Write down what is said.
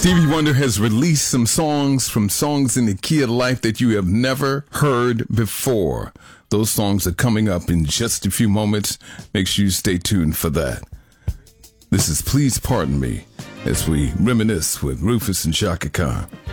Stevie Wonder has released some songs from Songs in the Key of Life that you have never heard before. Those songs are coming up in just a few moments. Make sure you stay tuned for that. This is Please Pardon Me as we reminisce with Rufus and Chaka Khan.